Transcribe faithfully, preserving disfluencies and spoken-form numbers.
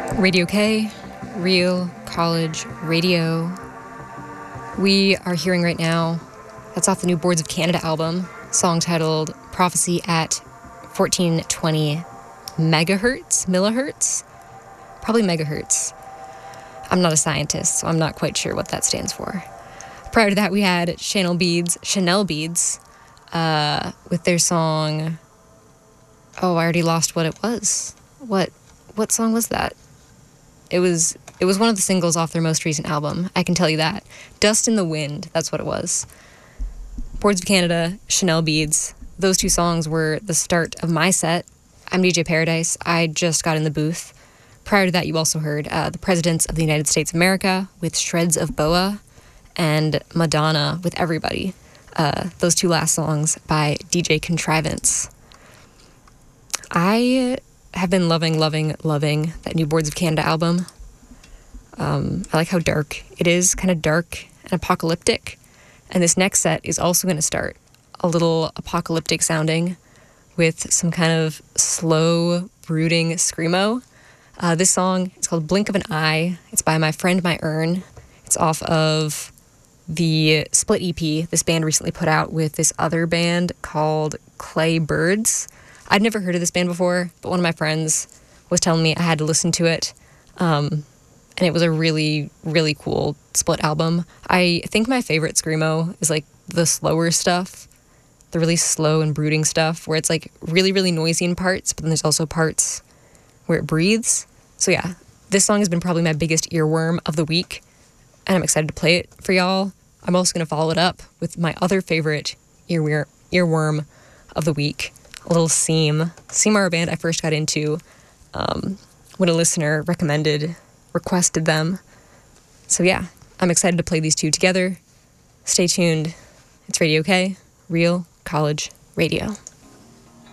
Radio K, Real College Radio. We are hearing right now, that's off the new Boards of Canada album, song titled Prophecy at fourteen twenty megahertz, millihertz? Probably megahertz. I'm not a scientist, so I'm not quite sure what that stands for. Prior to that, we had Chanel Beads, Chanel Beads, uh, with their song, oh, I already lost what it was. What, what song was that? It was it was one of the singles off their most recent album, I can tell you that. Dust in the Wind, that's what it was. Boards of Canada, Chanel Beads. Those two songs were the start of my set. I'm D J Paradise. I just got in the booth. Prior to that, you also heard uh, the Presidents of the United States of America with Shreds of Boa and Madonna with Everybody. Uh, those two last songs by D J Contrivance. I have been loving, loving, loving that new Boards of Canada album. Um, I like how dark it is, kind of dark and apocalyptic. And this next set is also going to start a little apocalyptic sounding with some kind of slow, brooding screamo. Uh, this song is called Blink of an Eye. It's by my friend My Earn. It's off of the Split E P this band recently put out with this other band called Clay Birds. I'd never heard of this band before, but one of my friends was telling me I had to listen to it. Um, and it was a really, really cool Split album. I think my favorite screamo is like the slower stuff, the really slow and brooding stuff where it's like really, really noisy in parts, but then there's also parts where it breathes. So yeah, this song has been probably my biggest earworm of the week, and I'm excited to play it for y'all. I'm also going to follow it up with my other favorite earwir- earworm of the week, a little Seam. Seam are a band I first got into um, when a listener recommended, requested them. So yeah, I'm excited to play these two together. Stay tuned. It's Radio K, Real College Radio.